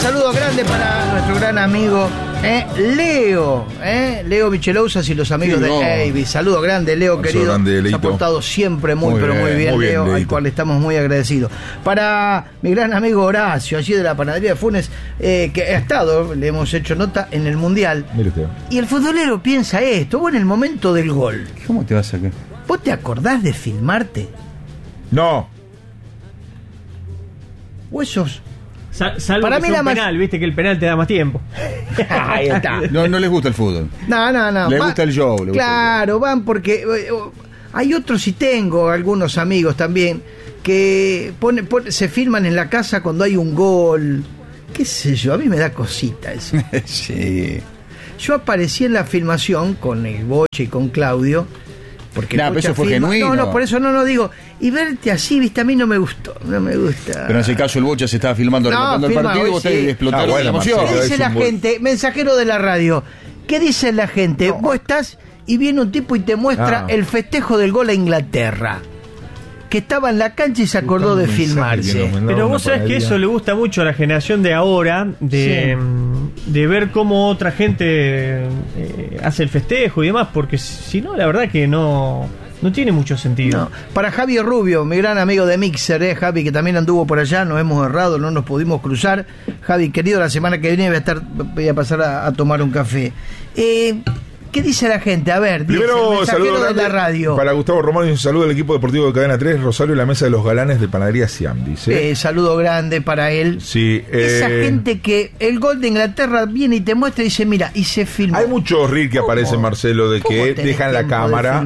saludo grande para nuestro gran amigo Leo, Leo Michelousas y los amigos de Avis. Saludo grande, Leo, querido. Grande, se ha portado siempre muy bien, Leo, al cual estamos muy agradecidos. Para mi gran amigo Horacio, allí de la panadería de Funes, que ha estado, le hemos hecho nota en el Mundial. Mire usted. Y el futbolero piensa esto, vos en el momento del gol. ¿Cómo te vas a sacar? ¿Vos te acordás de filmarte? No. ¿O esos? Salvo para mí un penal, viste que el penal te da más tiempo. Ahí está. No les gusta el fútbol. No. Les gusta el show. Claro, van porque hay otros, y tengo algunos amigos también, que se filman en la casa cuando hay un gol. ¿Qué sé yo? A mí me da cosita eso. Sí. Yo aparecí en la filmación con el Boche y con Claudio. Porque pero eso fue genuino. No, por eso no digo. Y verte así, viste, a mí no me gusta. Pero en ese caso el Bocha se estaba filmando relatando el partido y vos te explotaron la emoción. ¿Qué dice la gente? Mensajero de la radio. ¿Qué dice la gente? Vos estás y viene un tipo y te muestra el festejo del gol a Inglaterra. Que estaba en la cancha y se acordó de filmarse. Pero vos sabés que eso le gusta mucho a la generación de ahora, de ver cómo otra gente hace el festejo y demás, porque si no, la verdad que no tiene mucho sentido. No. Para Javi Rubio, mi gran amigo de Mixer, Javi, que también anduvo por allá, nos hemos errado, no nos pudimos cruzar. Javi, querido, la semana que viene voy a pasar a tomar un café. ¿Qué dice la gente? A ver, primero, saludo de la radio. Para Gustavo Román y un saludo al equipo deportivo de Cadena 3, Rosario y la mesa de los galanes de Panadería Siam, dice. Saludo grande para él. Sí. Esa gente que el gol de Inglaterra viene y te muestra y dice, mira, y se filma. Hay muchos reels que aparecen, Marcelo, de que dejan la cámara.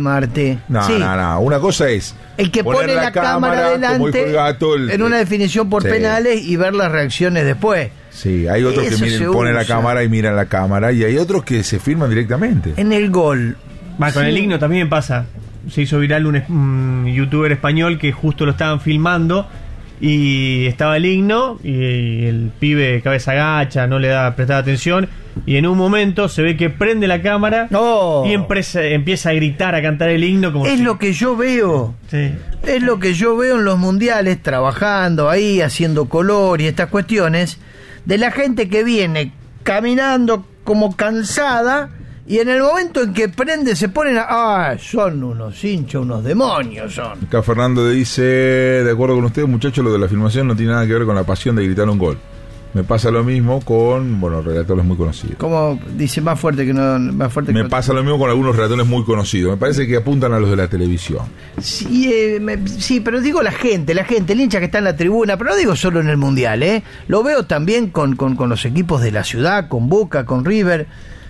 No. Una cosa es el que pone la cámara adelante en una definición por penales y ver las reacciones después. Sí, hay otros que ponen la cámara y miran la cámara, y hay otros que se filman directamente. En el gol. Con el himno también pasa. Se hizo viral un youtuber español que justo lo estaban filmando y estaba el himno y el pibe cabeza agacha, no le da prestada atención, y en un momento se ve que prende la cámara y empieza a gritar, a cantar el himno como lo que yo veo. Sí. Es lo que yo veo en los mundiales, trabajando ahí, haciendo color y estas cuestiones, de la gente que viene caminando como cansada y en el momento en que prende se ponen son unos hinchas, unos demonios son. Acá Fernando dice, de acuerdo con ustedes, muchachos, lo de la filmación no tiene nada que ver con la pasión de gritar un gol. Me pasa lo mismo con, relatores muy conocidos. Como dice, más fuerte que pasa lo mismo con algunos relatores muy conocidos. Me parece que apuntan a los de la televisión. Sí, pero digo la gente, el hincha que está en la tribuna, pero no digo solo en el Mundial, Lo veo también con los equipos de la ciudad, con Boca, con River.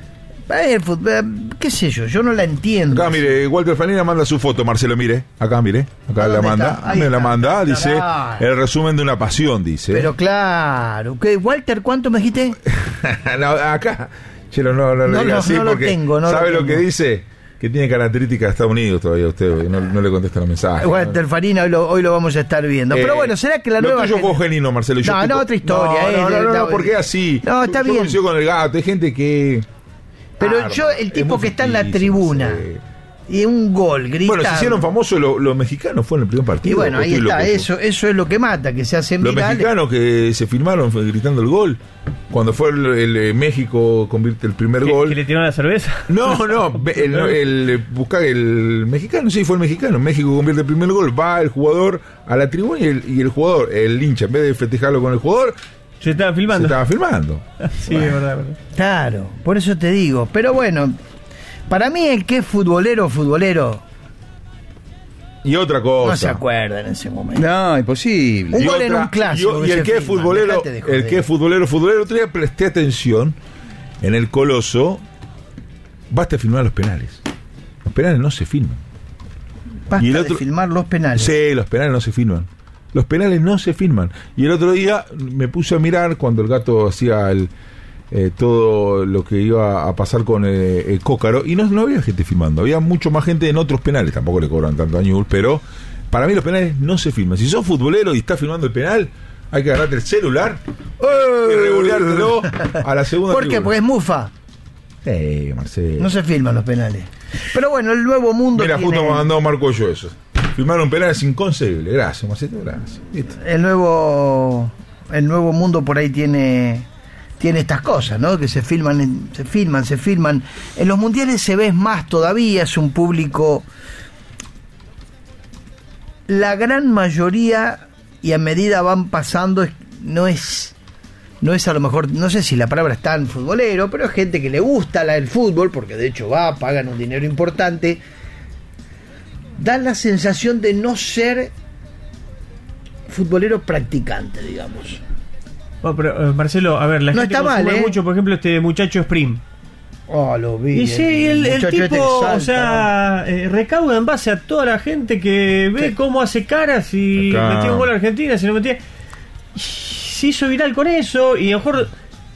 Qué sé yo no la entiendo. Acá, mire, Walter Fanina manda su foto, Marcelo, mire. Acá la manda. La manda, dice, el resumen de una pasión, dice. Pero claro, Walter, ¿cuánto me dijiste? No, acá, Chelo, no lo diga así, porque tengo, ¿sabe lo que dice? Que tiene características de Estados Unidos todavía usted, no le contesta los mensajes. Walter Farina, hoy lo vamos a estar viendo. Pero bueno, ¿será que la nueva... Lo tuyo fue genuino, Marcelo. Otra historia. No, porque es así. No, está bien. Yo con el gato, hay gente que... Pero el tipo que está en la tribuna y un gol gritando. Bueno, se hicieron famosos los mexicanos, fue en el primer partido. Y bueno, ahí está, eso es lo que mata, que se hacen los virales. Los mexicanos que se filmaron gritando el gol. Cuando fue el México convierte el primer gol. ¿Que le tiraron la cerveza? No, el mexicano, sí, fue el mexicano. México convierte el primer gol, va el jugador a la tribuna y el jugador, el hincha, en vez de festejarlo con el jugador, se estaba filmando. Sí, bueno, verdad. Claro, por eso te digo. Pero bueno, para mí el que es futbolero. Y otra cosa. No se acuerda en ese momento. No, imposible. Un gol en un clásico. Y el que es futbolero, otro día presté atención en el Coloso. Basta de filmar los penales. Los penales no se filman. Basta de filmar los penales. Sí, los penales no se filman. Los penales no se filman. Y el otro día me puse a mirar cuando el gato hacía todo lo que iba a pasar con el Cócaro, y no había gente filmando, había mucho más gente en otros penales, tampoco le cobran tanto a Newell's, pero para mí los penales no se filman. Si sos futbolero y estás filmando el penal, hay que agarrarte el celular y revoleártelo a la segunda. ¿Por qué? Porque es mufa. Marcelo. No se filman los penales. Pero bueno, el nuevo mundo. Mira, justo me mandó Marco yo eso. Filmar un penal es inconcebible. Gracias, Marcelo, gracias. ¿Listo? El nuevo mundo por ahí tiene tiene estas cosas, ¿no? Que se filman. En los mundiales se ve más todavía, es un público... La gran mayoría, y a medida van pasando, no es a lo mejor, no sé si la palabra es tan futbolero, pero es gente que le gusta el fútbol, porque de hecho pagan un dinero importante. Dan la sensación de no ser futbolero practicante, digamos. Oh, pero Marcelo, a ver, la gente consume mucho, por ejemplo, este muchacho Spring. Lo vi. Y sí, el tipo, o sea, recauda en base a toda la gente que ve cómo hace caras y metió un gol a Argentina, si no metía. Se hizo viral con eso, y a lo mejor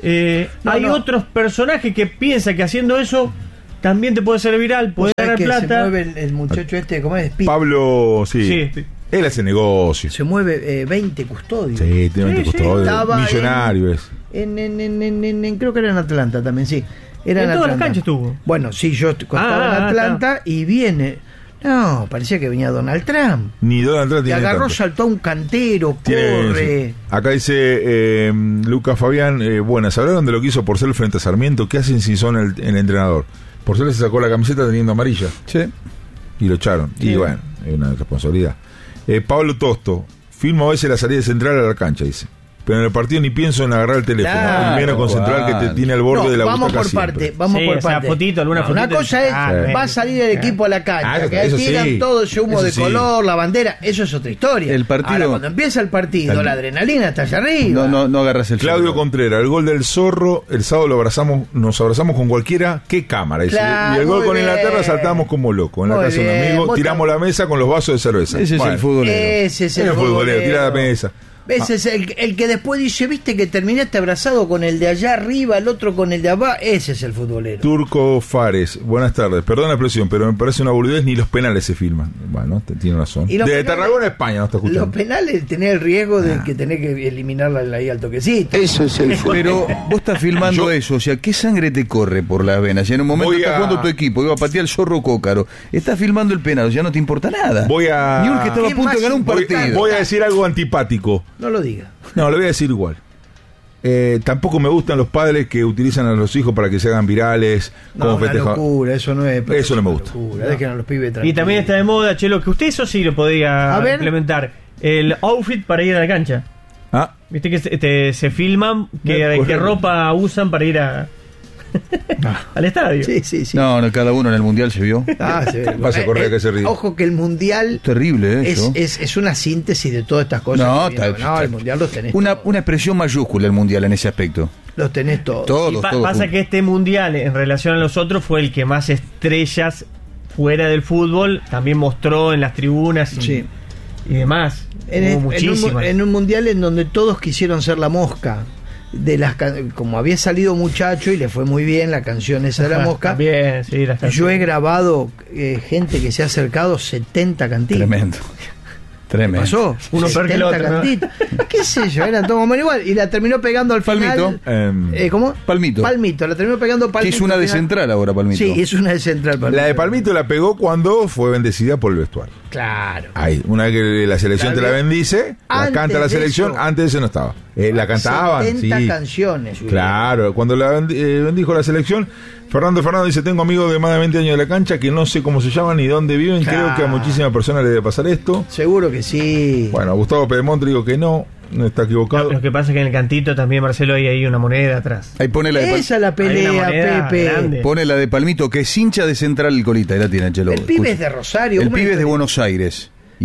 hay otros personajes que piensan que haciendo eso también te puede ser viral, puede ganar plata. Se mueve el muchacho ¿cómo es? Pablo, sí. Él hace negocio. Se mueve 20 custodios. Sí, tiene 20 custodios. Millonario es. Creo que era en Atlanta también, sí. Era en todas las canchas estuvo. Bueno, sí, yo estaba en Atlanta y viene. No, parecía que venía Donald Trump. Ni Donald Trump tiene. Y agarró, saltó a un cantero, corre. Sí. Acá dice Lucas Fabián, buenas, hablaron de lo que hizo Porcel frente a Sarmiento. ¿Qué hacen si son el entrenador? Porcel se sacó la camiseta teniendo amarilla. Sí. Y lo echaron. Sí. Y bueno, es una responsabilidad. Pablo Tosto, filmo a veces la salida central a la cancha, dice. Pero en el partido ni pienso en agarrar el teléfono. Claro, primero con central que te tiene al borde de la butaca. Vamos por parte. Fotito, alguna fotito. Una cosa es, va a salir el equipo a la cancha, que tiran todo ese humo de color, la bandera, eso es otra historia. El partido. Ahora, cuando empieza el partido, la adrenalina está allá arriba. No agarras el Claudio celular. Contreras, el gol del Zorro, el sábado nos abrazamos con cualquiera, qué cámara. Claro, y el gol con Inglaterra saltamos como locos. En la casa de un amigo, tiramos la mesa con los vasos de cerveza. Ese es el futbolero. Ese es el futbolero, tira la mesa. Ese es el que después dice, viste que terminaste abrazado con el de allá arriba, el otro con el de abajo. Ese es el futbolero. Turco Fares, buenas tardes. Perdón la expresión, pero me parece una boludez, ni los penales se filman. Bueno, tiene razón. De Tarragona a España no está escuchando. Los penales tenés el riesgo de que tenés que eliminarla ahí al toquecito. Eso es el futbolero. Pero vos estás filmando eso, o sea, ¿qué sangre te corre por las venas? Y en un momento estás jugando tu equipo, iba a patear el Zorro Cócaro. Estás filmando el penal, ya no te importa nada. Ni uno que estaba a punto de ganar un partido. Voy a decir algo antipático. No lo diga. No, lo voy a decir igual. Tampoco me gustan los padres que utilizan a los hijos para que se hagan virales. No, una locura, eso no es. Eso no me gusta. Dejen a los pibes tranquilos. Y también está de moda, Chelo, que usted eso sí lo podía implementar. El outfit para ir a la cancha. Viste que se filman qué ropa usan para ir al estadio. Sí. No, cada uno en el mundial se vio. Se ve. Vas a correr que se ríe. Ojo que el mundial terrible es una síntesis de todas estas cosas. El mundial los tenés una expresión mayúscula el mundial en ese aspecto. Los tenés todos. Todos pasa que este mundial en relación a los otros fue el que más estrellas fuera del fútbol también mostró en las tribunas y demás. En un mundial en donde todos quisieron ser la mosca. Como había salido Muchacho y le fue muy bien la canción esa de la mosca. Bien, sí, yo he grabado gente que se ha acercado 70 cantitos. Tremendo. Pasó uno peor que el otro, ¿no? Qué sé yo, eran todos más igual y la terminó pegando al final. ¿Cómo? Palmito, la terminó pegando Palmito. Que es una de Central ahora, Palmito. Sí, es una de Central, Palmito. La de Palmito la pegó cuando fue bendecida por el vestuario. Claro. Ahí, una vez que la selección te la bendice, la canta la selección, antes de eso no estaba. La cantaban. 70 canciones. Claro, cuando la bendijo la selección, Fernando dice, tengo amigos de más de 20 años de la cancha que no sé cómo se llaman ni dónde viven. Creo que a muchísimas personas les debe pasar esto. Seguro que sí. Bueno, a Gustavo Pedemonte digo que no está equivocado. Lo que pasa es que en el cantito también, Marcelo, hay una moneda atrás. Ahí pone la de esa la pelea, Pepe. Grande. Pone la de Palmito, que es hincha de Central el Colita. Ahí la tiene, Chelo. El pibe es de Rosario. El pibe es de Buenos Aires. Y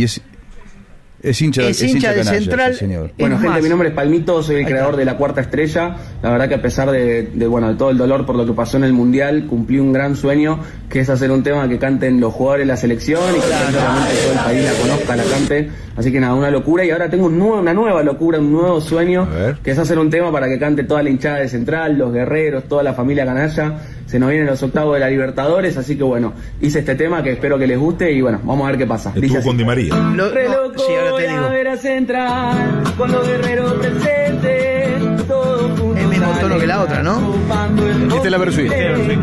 es hincha de Central, sí, señor. Bueno, gente, mi nombre es Palmito, soy el creador de La Cuarta Estrella. La verdad que a pesar de todo el dolor por lo que pasó en el Mundial, cumplí un gran sueño, que es hacer un tema que canten los jugadores de la selección y que realmente todo el país la conozca, la cante. Así que nada, una locura. Y ahora tengo una nueva locura, un nuevo sueño, que es hacer un tema para que cante toda la hinchada de Central, los guerreros, toda la familia canalla. Se nos vienen los octavos de la Libertadores, así que bueno, hice este tema que espero que les guste y bueno, vamos a ver qué pasa. Estuvo con Di María. Re loco, sí, ahora te digo. a ver a Central, con los guerreros presentes, todos juntos. El mismo tono que la otra, ¿no? Esta es la versión. Y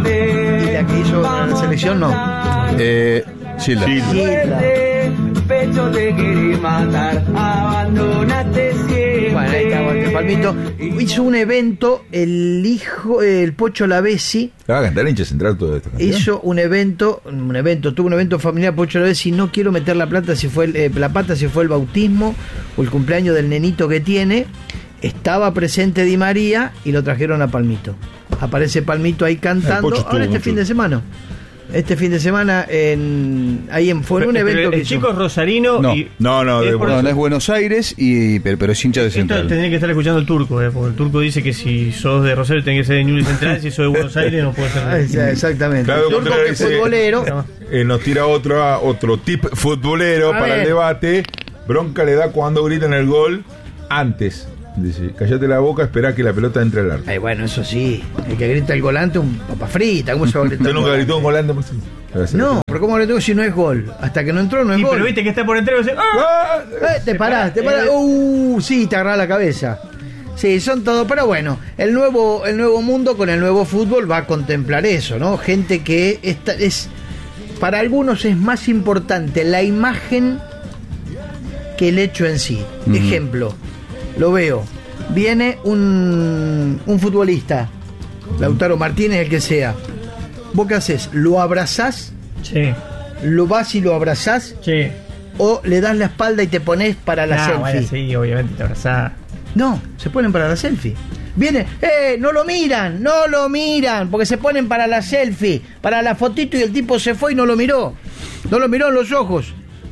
la que hizo la selección, no. Gilda. Pecho te quiere matar, abandonaste ciego. Bueno, ahí está Aguante Palmito. Hizo un evento el Pocho Lavesi. Va a cantar hincha central todo esto. Hizo tuvo un evento familiar Pocho Lavesi. No quiero meter la pata si fue el bautismo o el cumpleaños del nenito que tiene. Estaba presente Di María y lo trajeron a Palmito. Aparece Palmito ahí cantando. Ahora fin de semana. Este fin de semana fue en un evento que el chico es rosarino. No, y no es Buenos Aires, pero es hincha de Central. Esto tendría que estar escuchando el turco, porque el turco dice que si sos de Rosario tenés que ser de Ñuble Central, si sos de Buenos Aires no puede ser. Exactamente. Claro, el turco que es futbolero. Nos tira otro tip futbolero para el debate. Bronca le da cuando gritan el gol antes. Dice, cállate la boca, espera que la pelota entre al arco. Bueno, eso sí. El que grita el golante, un papa frita. ¿Cómo se va a gritar? ¿Usted nunca gritó un golante? No, pero ¿cómo gritó si no es gol? Hasta que no entró, no es gol. Pero viste que está por entrar y dice, te parás. Sí, te agarrás la cabeza. Sí, son todo. Pero bueno, el nuevo mundo con el nuevo fútbol va a contemplar eso, ¿no? Gente que para algunos es más importante la imagen que el hecho en sí. Ejemplo. Lo veo. Viene un futbolista, Lautaro Martínez, el que sea. ¿Vos qué haces? ¿Lo abrazás? Sí. ¿Lo vas y lo abrazás? Sí. ¿O le das la espalda y te pones para la selfie? Bueno, sí, obviamente te abrazás. No, se ponen para la selfie. Viene, no lo miran, porque se ponen para la selfie, para la fotito y el tipo se fue y no lo miró. No lo miró en los ojos.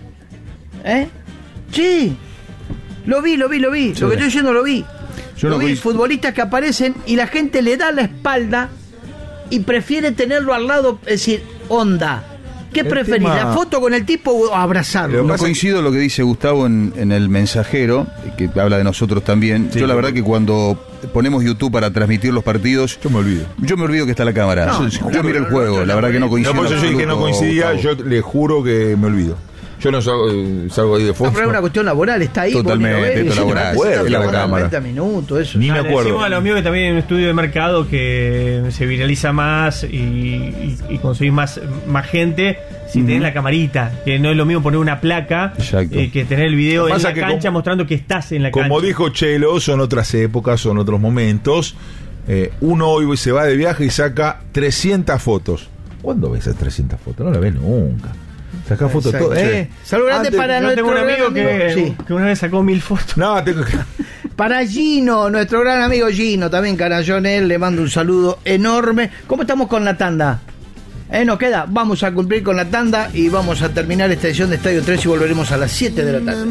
Sí. Lo vi. Sí. Lo que estoy diciendo lo vi. Yo vi futbolistas que aparecen y la gente le da la espalda y prefiere tenerlo al lado, es decir, onda. ¿Qué preferís? ¿La foto con el tipo o abrazarlo? No coincido lo que dice Gustavo en el mensajero, que habla de nosotros también. Sí, yo la verdad que cuando ponemos YouTube para transmitir los partidos, yo me olvido que está la cámara. Yo miro el juego, la verdad que no coincido. No, por eso yo dije que no coincidía, Gustavo. Yo le juro que me olvido. Yo no salgo ahí de foto. Pero es una cuestión laboral, está ahí. Totalmente, laboral. 90 minutos, eso. Ni me acuerdo. Decimos a lo mío que también hay un estudio de mercado que se viraliza más y conseguís más gente si tenés la camarita. Que no es lo mismo poner una placa que tener el video en la cancha mostrando que estás en la cancha. Como dijo Chelo, son otras épocas, son otros momentos. Uno hoy se va de viaje y saca 300 fotos. ¿Cuándo ves esas 300 fotos? No la ves nunca. Saca fotos todo. Salud grande para nuestro tengo un amigo que una vez sacó 1000 fotos. No, tengo que... Para Gino, nuestro gran amigo Gino, también Canallón, le mando un saludo enorme. ¿Cómo estamos con la tanda? Nos queda, vamos a cumplir con la tanda y vamos a terminar esta edición de Estadio 3 y volveremos a las 7 de la tarde.